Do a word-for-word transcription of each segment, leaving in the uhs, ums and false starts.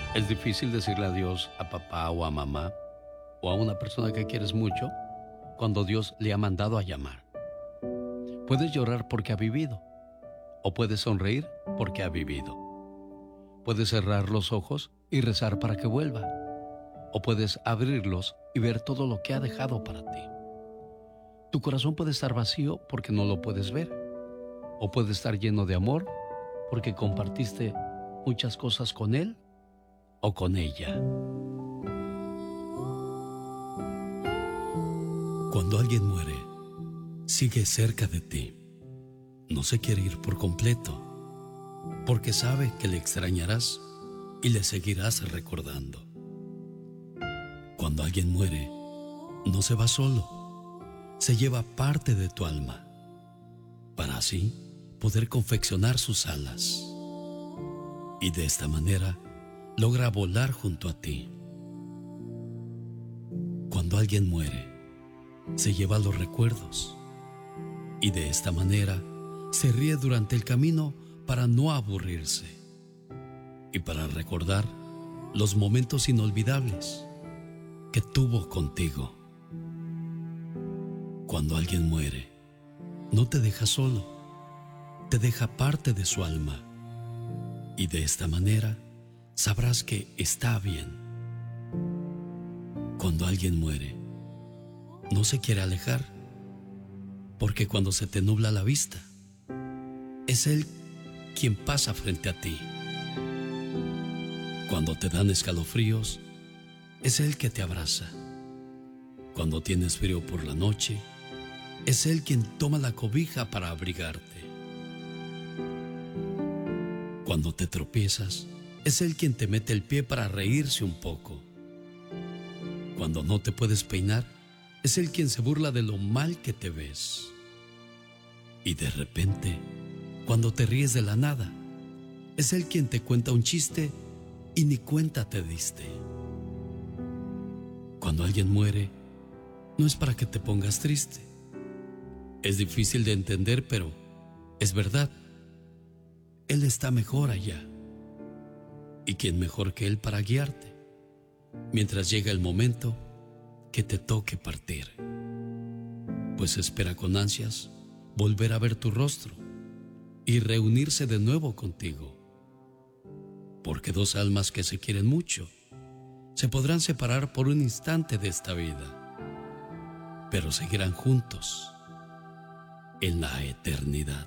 Es difícil decirle adiós a papá o a mamá o a una persona que quieres mucho cuando Dios le ha mandado a llamar. Puedes llorar porque ha vivido o puedes sonreír porque ha vivido. Puedes cerrar los ojos y rezar para que vuelva o puedes abrirlos y ver todo lo que ha dejado para ti. Tu corazón puede estar vacío porque no lo puedes ver o puede estar lleno de amor porque compartiste muchas cosas con él o con ella. Cuando alguien muere, sigue cerca de ti. No se quiere ir por completo, porque sabe que le extrañarás y le seguirás recordando. Cuando alguien muere, no se va solo, se lleva parte de tu alma, para así poder confeccionar sus alas. Y de esta manera logra volar junto a ti. Cuando alguien muere, se lleva los recuerdos y de esta manera se ríe durante el camino para no aburrirse y para recordar los momentos inolvidables que tuvo contigo. Cuando alguien muere, no te deja solo, te deja parte de su alma y de esta manera sabrás que está bien. Cuando alguien muere, no se quiere alejar, porque cuando se te nubla la vista, es Él quien pasa frente a ti. Cuando te dan escalofríos, es Él que te abraza. Cuando tienes frío por la noche, es Él quien toma la cobija para abrigarte. Cuando te tropiezas, es Él quien te mete el pie para reírse un poco. Cuando no te puedes peinar, es Él quien se burla de lo mal que te ves. Y de repente, cuando te ríes de la nada, es Él quien te cuenta un chiste y ni cuenta te diste. Cuando alguien muere, no es para que te pongas triste. Es difícil de entender, pero es verdad. Él está mejor allá. ¿Y quién mejor que Él para guiarte mientras llega el momento que te toque partir? Pues espera con ansias volver a ver tu rostro y reunirse de nuevo contigo. Porque dos almas que se quieren mucho se podrán separar por un instante de esta vida, pero seguirán juntos en la eternidad.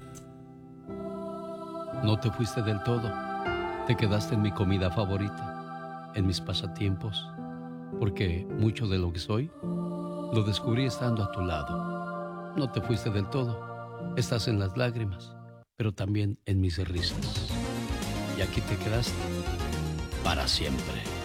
No te fuiste del todo, te quedaste en mi comida favorita, en mis pasatiempos, porque mucho de lo que soy lo descubrí estando a tu lado. No te fuiste del todo, estás en las lágrimas, pero también en mis risas. Y aquí te quedaste para siempre.